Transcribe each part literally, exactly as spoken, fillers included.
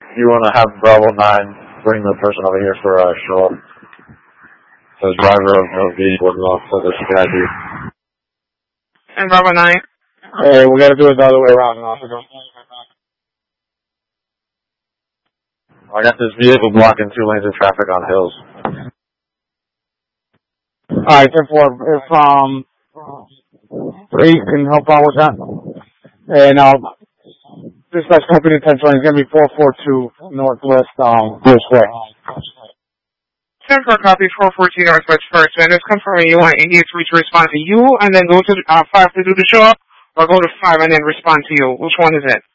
You want to have Bravo nine bring the person over here for a uh, show up. The driver of the vehicle off for this guy. And Bravo nine. Hey, we got to do it the other way around, officer. I got this vehicle blocking two lanes of traffic on Hills. Alright, therefore, if, um, three can help out with that. And, um, dispatch company attention is going to be four four two Northwest, um, this way. ten four copy, four fourteen Northwest First. And it's confirming you want eighty-eight three to respond to you, and then go to uh, five to do the show up, or go to five and then respond to you. Which one is it?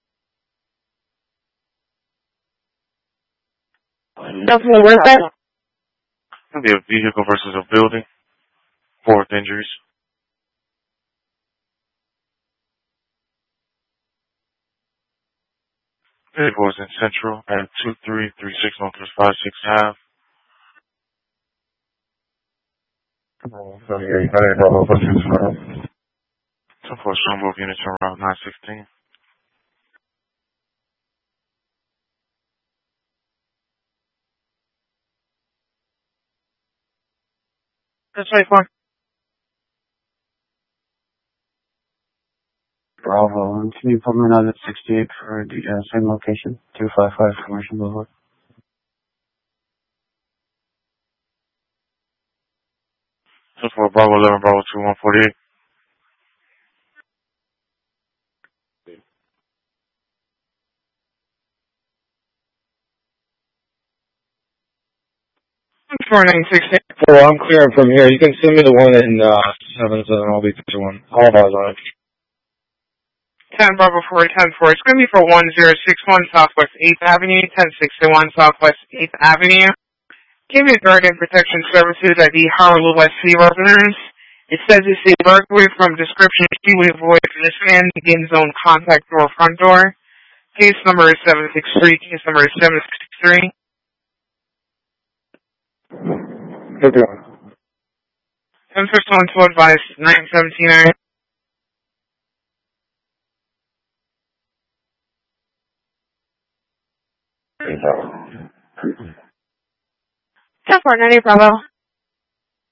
Definitely worth it. It'll be a vehicle versus a building. Fourth injuries. Vehicle was in Central at two three three six Northwest five six Ave. So here, you got any Bravo buses for us? ten four strong both units on Route nine sixteen. That's right, four. Bravo, can you put me another sixty-eight for the uh, same location? two five five Commercial Boulevard. ten four Bravo eleven Bravo two one forty-eight. four nine six eight. So I'm clearing from here. You can send me the one in, uh, seven, so I'll be to one. All of ours on it. ten Bravo four ten four. It's going to be for one zero six one Southwest eighth Avenue, ten sixty-one Southwest eighth Avenue. Give me Guardian Protection Services at the Honolulu West C residence. It says it's a burglary from description freeway void pedestrian begin zone contact door front door. Case number is seven six three. Case number is seven six three. Good one. ten fifty-one to advise nine seventeen area. ten four ninety Bravo.